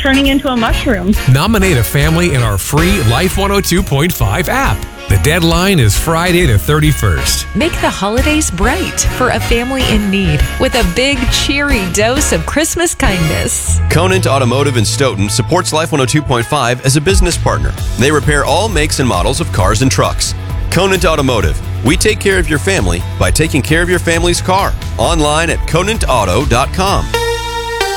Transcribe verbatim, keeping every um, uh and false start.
turning into a mushroom. Nominate a family in our free Life one oh two point five app. The deadline is Friday the thirty-first. Make the holidays bright for a family in need with a big, cheery dose of Christmas kindness. Conant Automotive in Stoughton supports Life one oh two point five as a business partner. They repair all makes and models of cars and trucks. Conant Automotive. We take care of your family by taking care of your family's car. Online at conant auto dot com.